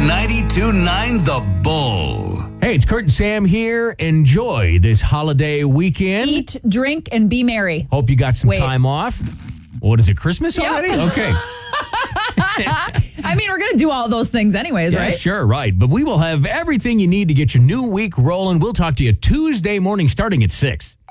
92.9 The Bull. Hey, it's Kurt and Sam here. Enjoy this holiday weekend. Eat, drink, and be merry. Hope you got some time off. What is it, Christmas already? Yep. Okay. I mean, we're going to do all those things anyways, right? Sure, right. But we will have everything you need to get your new week rolling. We'll talk to you Tuesday morning starting at 6.